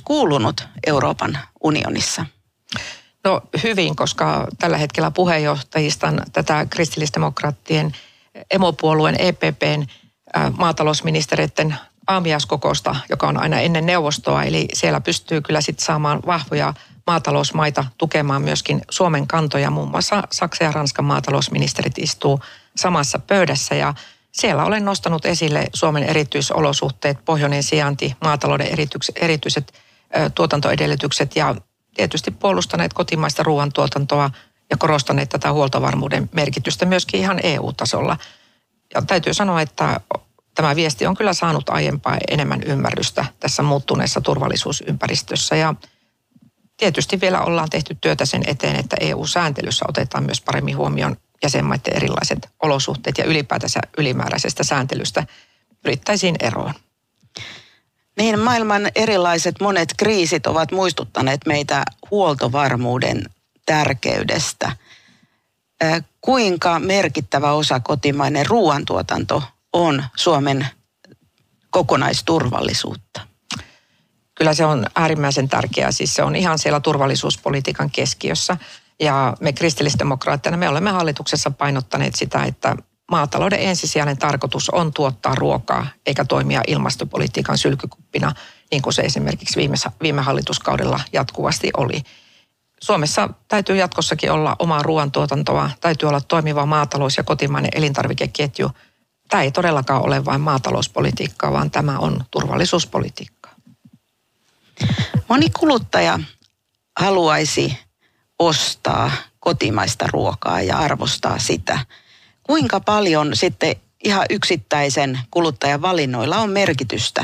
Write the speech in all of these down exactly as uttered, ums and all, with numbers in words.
kuulunut Euroopan unionissa? No hyvin, koska tällä hetkellä puheenjohtajistan tätä kristillisdemokraattien emopuolueen E P P:n maatalousministereiden aamiaiskokousta, joka on aina ennen neuvostoa. Eli siellä pystyy kyllä sitten saamaan vahvoja maatalousmaita tukemaan myöskin Suomen kantoja. Muun muassa Saksan ja Ranskan maatalousministerit istuu samassa pöydässä ja siellä olen nostanut esille Suomen erityisolosuhteet, pohjoinen sijainti, maatalouden erityiset tuotantoedellytykset ja tietysti puolustaneet kotimaista ruoantuotantoa ja korostaneet tätä huoltovarmuuden merkitystä myöskin ihan E U-tasolla. Ja täytyy sanoa, että tämä viesti on kyllä saanut aiempaa enemmän ymmärrystä tässä muuttuneessa turvallisuusympäristössä ja tietysti vielä ollaan tehty työtä sen eteen, että E U-sääntelyssä otetaan myös paremmin huomioon jäsenmaiden erilaiset olosuhteet ja ylipäätänsä ylimääräisestä sääntelystä pyrittäisiin eroon. Niin, maailman erilaiset monet kriisit ovat muistuttaneet meitä huoltovarmuuden tärkeydestä. Kuinka merkittävä osa kotimainen ruoantuotanto on Suomen kokonaisturvallisuutta? Kyllä se on äärimmäisen tärkeää. Siis se on ihan siellä turvallisuuspolitiikan keskiössä. Ja me kristillisdemokraatteina me olemme hallituksessa painottaneet sitä, että maatalouden ensisijainen tarkoitus on tuottaa ruokaa eikä toimia ilmastopolitiikan sylkykuppina, niin kuin se esimerkiksi viime, viime hallituskaudella jatkuvasti oli. Suomessa täytyy jatkossakin olla omaa ruoantuotantoa, täytyy olla toimiva maatalous ja kotimainen elintarvikeketju. Tämä ei todellakaan ole vain maatalouspolitiikkaa, vaan tämä on turvallisuuspolitiikkaa. Moni kuluttaja haluaisi ostaa kotimaista ruokaa ja arvostaa sitä. Kuinka paljon sitten ihan yksittäisen kuluttajan valinnoilla on merkitystä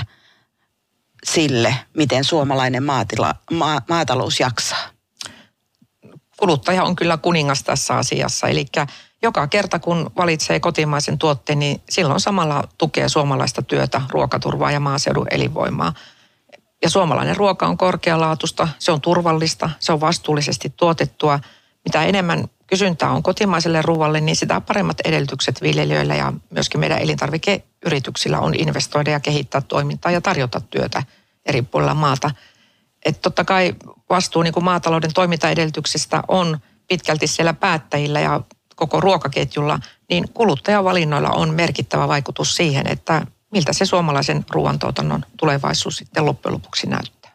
sille, miten suomalainen maatila, ma, maatalous jaksaa? Kuluttaja on kyllä kuningas tässä asiassa, eli joka kerta kun valitsee kotimaisen tuotteen, niin silloin samalla tukee suomalaista työtä, ruokaturvaa ja maaseudun elinvoimaa. Ja suomalainen ruoka on korkealaatuista, se on turvallista, se on vastuullisesti tuotettua. Mitä enemmän kysyntää on kotimaiselle ruoalle, niin sitä paremmat edellytykset viljelijöillä ja myöskin meidän elintarvikeyrityksillä on investoida ja kehittää toimintaa ja tarjota työtä eri puolilla maata. Että totta kai vastuu niin kuin maatalouden toimintaedellytyksistä on pitkälti siellä päättäjillä ja koko ruokaketjulla, niin kuluttajavalinnoilla on merkittävä vaikutus siihen, että miltä se suomalaisen ruoantuotannon tulevaisuus sitten loppujen lopuksi näyttää.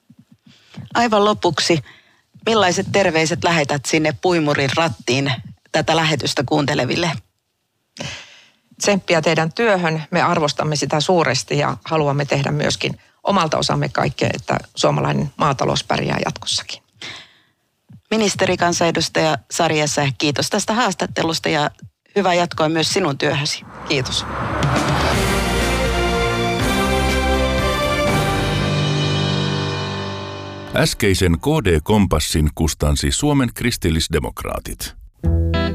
Aivan lopuksi, millaiset terveiset lähetät sinne puimurin rattiin tätä lähetystä kuunteleville? Tsemppiä teidän työhön. Me arvostamme sitä suuresti ja haluamme tehdä myöskin omalta osamme kaikkea, että suomalainen maatalous pärjää jatkossakin. Ministeri, kansanedustaja Sari Essayah, kiitos tästä haastattelusta ja hyvää jatkoa myös sinun työhösi. Kiitos. Äskeisen K D-kompassin kustansi Suomen kristillisdemokraatit.